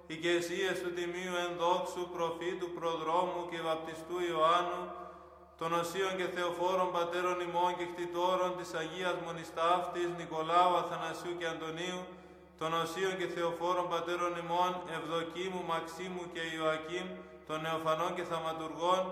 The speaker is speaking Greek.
οικεσίες του Τιμίου Ενδόξου προφήτου προδρόμου και βαπτιστού Ιωάννου, των οσίων και θεοφόρων πατέρων ημών και κτητόρων της Αγίας Μονισταύτης Νικολάου, Αθανασίου και Αντωνίου, των οσίων και θεοφόρων πατέρων ημών Ευδοκίμου, Μαξίμου και Ιωακήμ, των νεοφανών και θαυματουργών,